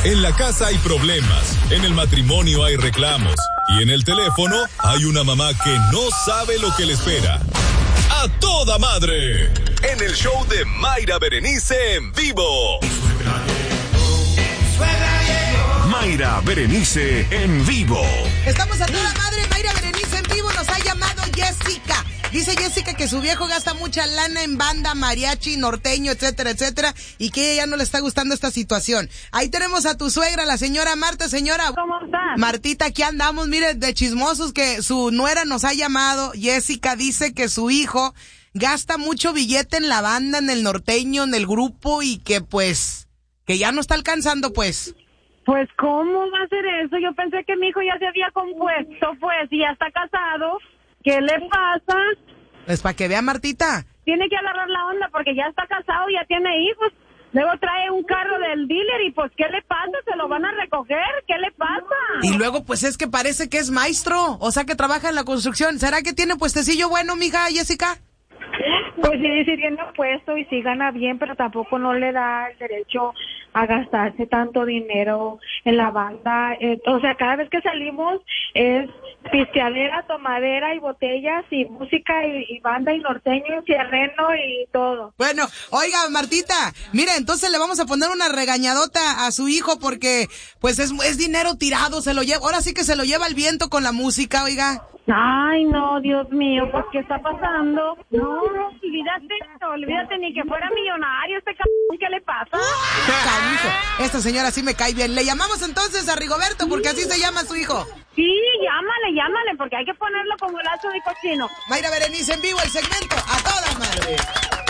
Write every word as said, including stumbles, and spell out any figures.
En la casa hay problemas, en el matrimonio hay reclamos y en el teléfono hay una mamá que no sabe lo que le espera. ¡A toda madre! En el show de Mayra Berenice en vivo. Mayra Berenice en vivo. Estamos a toda madre. Mayra Berenice en vivo. Nos ha llamado Jessica. Dice Jessica que su viejo gasta mucha lana en banda, mariachi, norteño, etcétera, etcétera, y que a ella no le está gustando esta situación. Ahí tenemos a tu suegra, la señora Marta. Señora, ¿cómo estás? Martita, aquí andamos, mire, de chismosos, que su nuera nos ha llamado. Jessica dice que su hijo gasta mucho billete en la banda, en el norteño, en el grupo, y que pues, que ya no está alcanzando, pues. Pues, ¿cómo va a ser eso? Yo pensé que mi hijo ya se había compuesto, pues, y ya está casado. ¿Qué le pasa? Pues para que vea, Martita. Tiene que agarrar la onda porque ya está casado, ya tiene hijos. Luego trae un carro del dealer y pues, ¿qué le pasa? ¿Se lo van a recoger? ¿Qué le pasa? Y luego, pues, es que parece que es maestro, o sea, que trabaja en la construcción. ¿Será que tiene puestecillo bueno, mija Jessica? Pues sí, sí tiene puesto y sí gana bien, pero tampoco no le da el derecho a gastarse tanto dinero en la banda. Eh, o sea, cada vez que salimos es pisteadera, tomadera y botellas y música y, y banda y norteño y terreno y todo. Bueno, oiga, Martita, mira, entonces le vamos a poner una regañadota a su hijo porque pues es, es dinero tirado, se lo lleva, ahora sí que se lo lleva el viento con la música, oiga. Ay, no, Dios mío, pues, ¿qué está pasando? No, olvídate, olvídate ni que fuera millonario este cabrón, ¿qué le pasa? Canijo, esta señora sí me cae bien. Le llamamos entonces a Rigoberto porque así se llama su hijo. Sí, llámale, llámale, porque hay que ponerlo como lazo de cochino. Mayra Berenice en vivo, el segmento A Toda Madre.